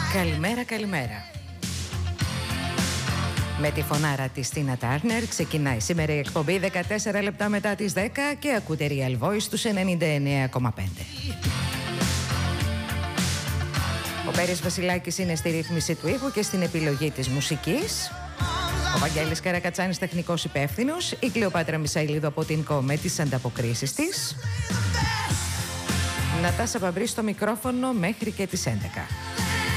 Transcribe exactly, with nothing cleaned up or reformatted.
Καλημέρα, καλημέρα. Με τη φωνάρα της Τίνα Τάρνερ ξεκινάει σήμερα η εκπομπή δεκατέσσερα λεπτά μετά τις δέκα και ακούτε Real Voice στους ενενήντα εννέα κόμμα πέντε. Ο Πέρης Βασιλάκης είναι στη ρύθμιση του ήχου και στην επιλογή της μουσικής. Ο Βαγγέλης Καρακατσάνης τεχνικός υπεύθυνος. Η Κλεοπάτρα Μισαηλίδου από την ΚΟ με τις ανταποκρίσεις της. Νατάσα Παμπρή στο μικρόφωνο μέχρι και τις έντεκα.